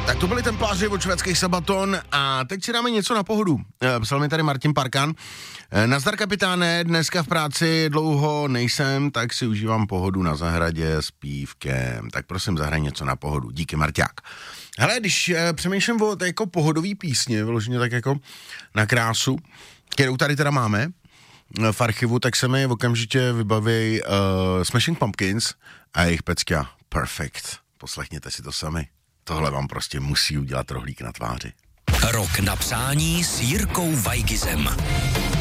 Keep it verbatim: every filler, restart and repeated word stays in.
Tak to byli templáři od švédských Sabaton a teď si dáme něco na pohodu. Psal mi tady Martin Parkan. Nazdar kapitáne, dneska v práci dlouho nejsem, tak si užívám pohodu na zahradě s pívkem. Tak prosím, zahraj něco na pohodu. Díky, Marťák. Hele, když e, přemýšlím o jako pohodový písně, vyloženě tak jako na krásu, kterou tady teda máme v archivu, tak se mi okamžitě vybaví uh, Smashing Pumpkins a jejich pecka Perfect. Poslechněte si to sami. Tohle vám prostě musí udělat rohlík na tváři. Rok na přání s Jirkou Weigizem.